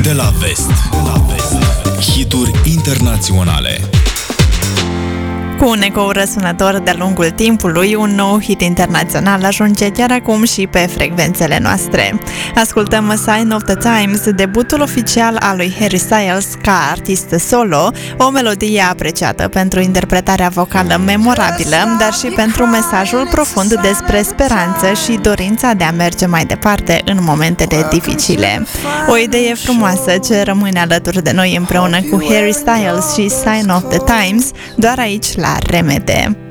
De la vest. Hituri internaționale. Cu un ecou răsunător de-a lungul timpului, un nou hit internațional ajunge chiar acum și pe frecvențele noastre. Ascultăm A Sign of the Times, debutul oficial al lui Harry Styles ca artist solo, o melodie apreciată pentru interpretarea vocală memorabilă, dar și pentru mesajul profund despre speranță și dorința de a merge mai departe în momentele dificile. O idee frumoasă ce rămâne alături de noi împreună cu Harry Styles și Sign of the Times, doar aici la Remede.